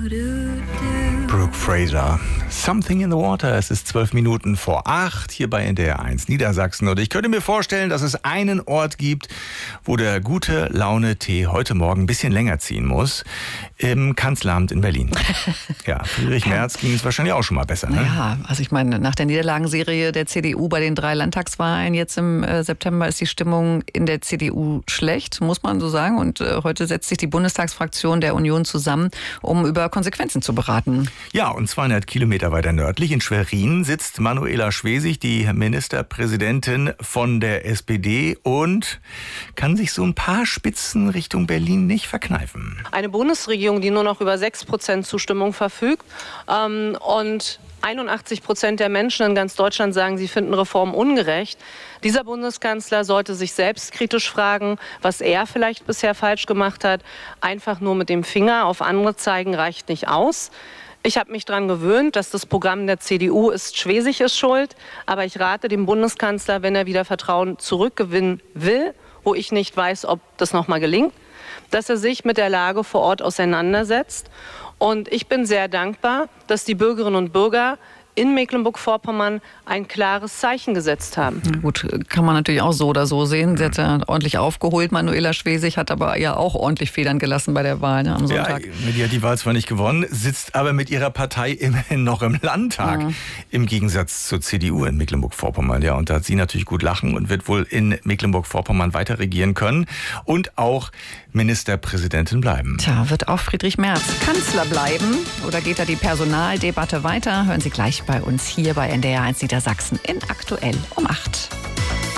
Brooke Fraser. Something in the Water. Es ist 7:12 hier bei NDR 1 Niedersachsen. Und ich könnte mir vorstellen, dass es einen Ort gibt, wo der gute Laune-Tee heute Morgen ein bisschen länger ziehen muss. Im Kanzleramt in Berlin. Ja, Friedrich Merz ging es wahrscheinlich auch schon mal besser. Ne? Ja, also ich meine, nach der Niederlagenserie der CDU bei den 3 Landtagswahlen jetzt im September ist die Stimmung in der CDU schlecht, muss man so sagen. Und heute setzt sich die Bundestagsfraktion der Union zusammen, um über Konsequenzen zu beraten. Ja, und 200 Kilometer weiter nördlich in Schwerin sitzt Manuela Schwesig, die Ministerpräsidentin von der SPD, und kann sich so ein paar Spitzen Richtung Berlin nicht verkneifen. Eine Bundesregierung, die nur noch über 6% Zustimmung verfügt und 81% der Menschen in ganz Deutschland sagen, sie finden Reformen ungerecht. Dieser Bundeskanzler sollte sich selbst kritisch fragen, was er vielleicht bisher falsch gemacht hat. Einfach nur mit dem Finger auf andere zeigen reicht nicht aus. Ich habe mich daran gewöhnt, dass das Programm der CDU ist, Schwesig ist schuld. Aber ich rate dem Bundeskanzler, wenn er wieder Vertrauen zurückgewinnen will, wo ich nicht weiß, ob das nochmal gelingt, dass er sich mit der Lage vor Ort auseinandersetzt. Und ich bin sehr dankbar, dass die Bürgerinnen und Bürger in Mecklenburg-Vorpommern ein klares Zeichen gesetzt haben. Gut, kann man natürlich auch so oder so sehen. Sie hat ja ordentlich aufgeholt, Manuela Schwesig, hat aber ja auch ordentlich Federn gelassen bei der Wahl am Sonntag. Ja, die hat die Wahl zwar nicht gewonnen, sitzt aber mit ihrer Partei immerhin noch im Landtag. Im Gegensatz zur CDU in Mecklenburg-Vorpommern. Ja, und da hat sie natürlich gut lachen und wird wohl in Mecklenburg-Vorpommern weiter regieren können und auch Ministerpräsidentin bleiben. Tja, wird auch Friedrich Merz Kanzler bleiben oder geht da die Personaldebatte weiter? Hören Sie gleich bei uns hier bei NDR 1 Niedersachsen in Aktuell um 8.